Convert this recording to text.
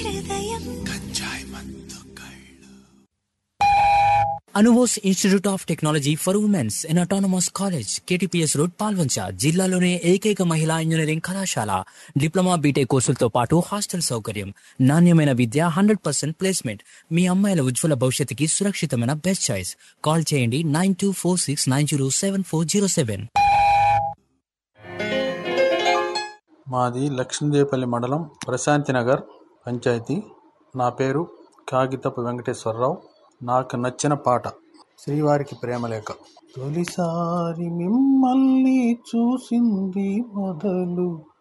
Anubose institute of technology for women's in autonomous college, KTPS road, Palvancha. జిల్లాలోనే ఏకైక మహిళా engineering కళాశాల. డిప్లొమా బీటెక్ కోర్సులతో పాటు హాస్టల్ సౌకర్యం, నాణ్యమైన విద్య, 100% ప్లేస్మెంట్. మీ అమ్మాయిల ఉజ్వల భవిష్యత్తుకి సురక్షితమైన బెస్ట్ చాయిస్. కాల్ చేయండి 9246907407. మాది లక్ష్మీదేవిపల్లి మండలం ప్రశాంతినగర్ పంచాయతీ. నా పేరు కాగితపు వెంకటేశ్వరరావు. నాకు నచ్చిన పాట శ్రీవారికి ప్రేమలేఖ. తొలిసారి మిమ్మల్ని చూసింది మొదలు